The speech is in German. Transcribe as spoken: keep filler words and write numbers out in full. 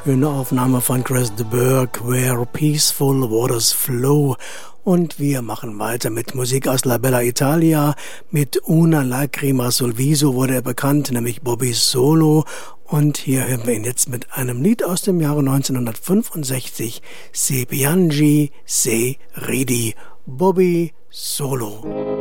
Schöne Aufnahme von Chris de Burgh, Where Peaceful Waters Flow. Und wir machen weiter mit Musik aus La Bella Italia. Mit Una Lacrima sul Viso wurde er bekannt, nämlich Bobby Solo. Und hier hören wir ihn jetzt mit einem Lied aus dem Jahre neunzehnhundertfünfundsechzig. Se piangi, se ridi. Bobby Solo.